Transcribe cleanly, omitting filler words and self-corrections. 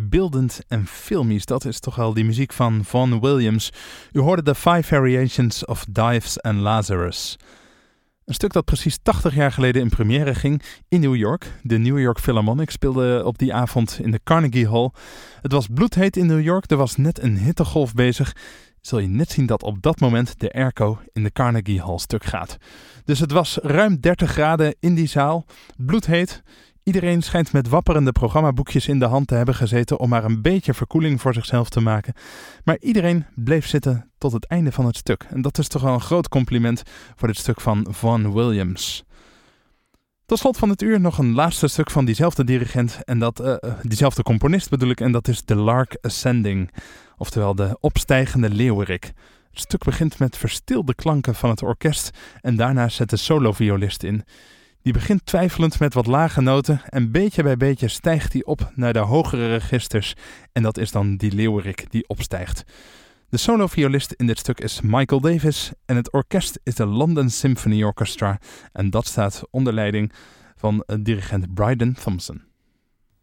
verbeeldend en filmisch. Dat is toch wel die muziek van Vaughan Williams. U hoorde de 5 Variations of Dives and Lazarus. Een stuk dat precies 80 jaar geleden in première ging in New York. De New York Philharmonic speelde op die avond in de Carnegie Hall. Het was bloedheet in New York, er was net een hittegolf bezig. Zul je net zien dat op dat moment de airco in de Carnegie Hall stuk gaat. Dus het was ruim 30 graden in die zaal, bloedheet. Iedereen schijnt met wapperende programmaboekjes in de hand te hebben gezeten om maar een beetje verkoeling voor zichzelf te maken. Maar iedereen bleef zitten tot het einde van het stuk. En dat is toch wel een groot compliment voor dit stuk van Vaughan Williams. Tot slot van het uur nog een laatste stuk van diezelfde dirigent en diezelfde componist bedoel ik, en dat is The Lark Ascending, oftewel de opstijgende leeuwerik. Het stuk begint met verstilde klanken van het orkest en daarna zet de soloviolist in. Die begint twijfelend met wat lage noten en beetje bij beetje stijgt hij op naar de hogere registers en dat is dan die leeuwerik die opstijgt. De soloviolist in dit stuk is Michael Davis en het orkest is de London Symphony Orchestra en dat staat onder leiding van dirigent Bryden Thompson.